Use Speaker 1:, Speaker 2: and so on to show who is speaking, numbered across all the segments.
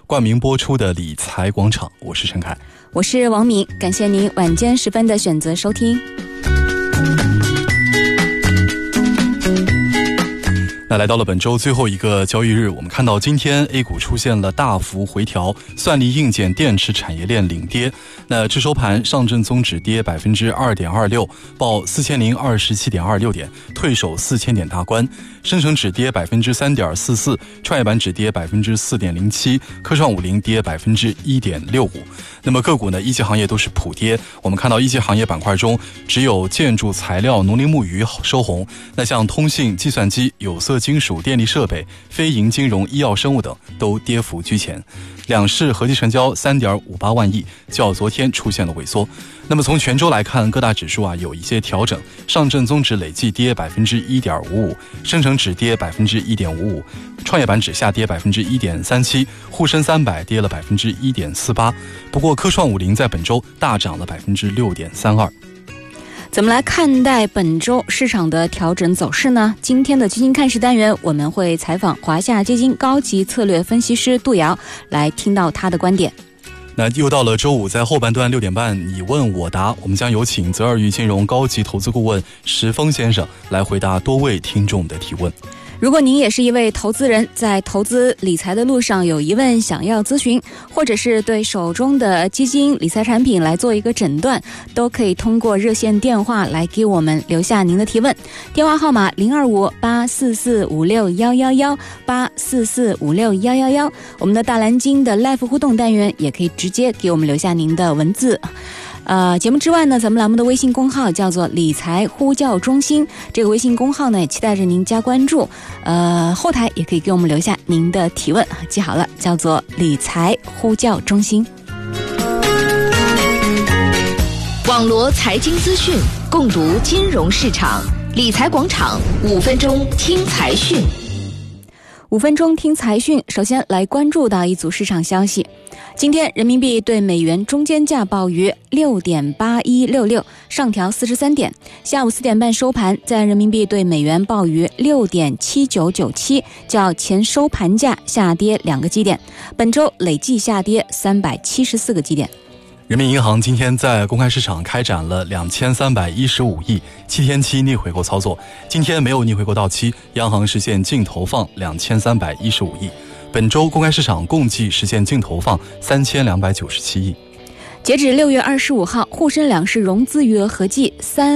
Speaker 1: 冠名播出的理财广场，我是陈凯，
Speaker 2: 我是王敏，感谢您晚间时分的选择收听。
Speaker 1: 那来到了本周最后一个交易日，我们看到今天 A 股出现了大幅回调，算力硬件电池产业链领跌。那至收盘，上证综指跌 2.26%， 报4027.26点，退守4000点大关；深成指跌 3.44%， 创业板指跌 4.07%， 科创50跌 1.65%。那么个股呢，一级行业都是普跌。我们看到一级行业板块中，只有建筑材料、农林牧渔收红。那像通信、计算机、有色金属、电力设备、非银金融、医药生物等都跌幅居前。两市合计成交 3.58 万亿，较昨天出现了萎缩。那么从全周来看，各大指数有一些调整，上证综指累计跌 1.55%， 深成指跌 1.55%， 创业板指下跌 1.37%， 沪深300跌了 1.48%。不过科创50在本周大涨了 6.32%。
Speaker 2: 怎么来看待本周市场的调整走势呢？今天的基金看市单元，我们会采访华夏基金高级策略分析师杜瑶，来听到他的观点。
Speaker 1: 那又到了周五，在后半段6点半，你问我答，我们将有请泽尔裕金融高级投资顾问石峰先生来回答多位听众的提问。
Speaker 2: 如果您也是一位投资人，在投资理财的路上有疑问想要咨询，或者是对手中的基金理财产品来做一个诊断，都可以通过热线电话来给我们留下您的提问。电话号码025-844-56111 844-56111。我们的大蓝鲸的 Live 互动单元也可以直接给我们留下您的文字。节目之外呢，咱们栏目的微信公号叫做理财呼叫中心，这个微信公号呢也期待着您加关注。后台也可以给我们留下您的提问，记好了，叫做理财呼叫中心。
Speaker 3: 网罗财经资讯，共读金融市场，理财广场5分钟听财讯。
Speaker 2: 5分钟听财讯，首先来关注到一组市场消息。今天人民币对美元中间价报于 6.8166， 上调43点。下午4点半收盘，在人民币对美元报于 6.7997， 较前收盘价下跌2个基点，本周累计下跌374个基点。
Speaker 1: 人民银行今天在公开市场开展了2315亿7天期逆回购操作，今天没有逆回购到期，央行实现净投放2315亿。本周公开市场共计实现净投放3297亿。
Speaker 2: 截止6月25号，沪深两市融资余额合计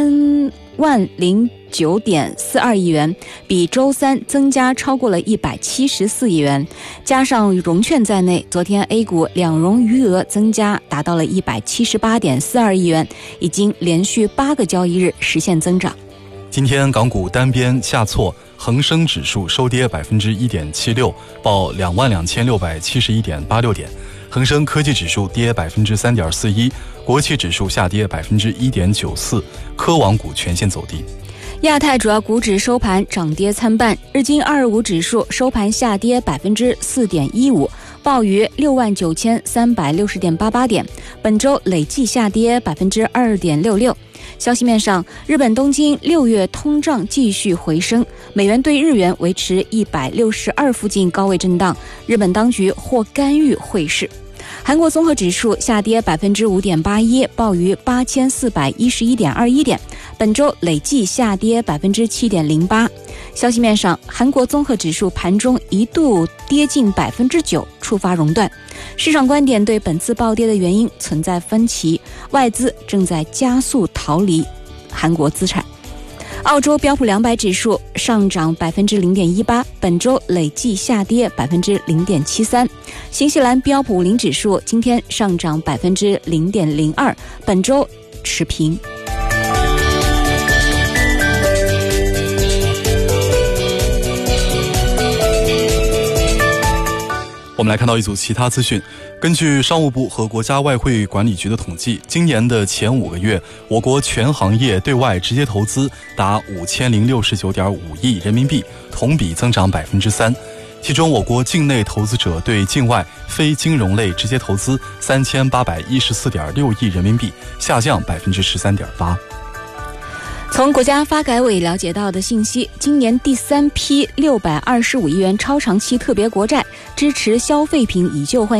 Speaker 2: 309.42亿元，比周三增加超过了174亿元。加上融券在内，昨天 A 股两融余额增加达到了178.42亿元，已经连续8个交易日实现增长。
Speaker 1: 今天港股单边下挫，恒生指数收跌 1.76%， 报22,671.86点。恒生科技指数跌 3.41%， 国企指数下跌 1.94%， 科网股全线走低。
Speaker 2: 亚太主要股指收盘涨跌参半，日经225指数收盘下跌 4.15%， 报于 69,360.88 点，本周累计下跌 2.66%。消息面上，日本东京6月通胀继续回升，美元对日元维持162附近高位震荡，日本当局或干预汇市。韩国综合指数下跌 5.81%， 报于 8411.21 点，本周累计下跌 7.08%。消息面上，韩国综合指数盘中一度跌近 9%， 触发熔断。市场观点对本次暴跌的原因存在分歧，外资正在加速逃离韩国资产。澳洲标普200指数上涨 0.18%， 本周累计下跌 0.73%。新西兰标普50指数今天上涨 0.02%， 本周持平。
Speaker 1: 我们来看到一组其他资讯。根据商务部和国家外汇管理局的统计，今年的前5个月，我国全行业对外直接投资达 5069.5 亿人民币，同比增长 3%。其中我国境内投资者对境外非金融类直接投资 3814.6 亿人民币，下降 13.8%。
Speaker 2: 从国家发改委了解到的信息，今年第3批625亿元超长期特别国债支持消费品以旧换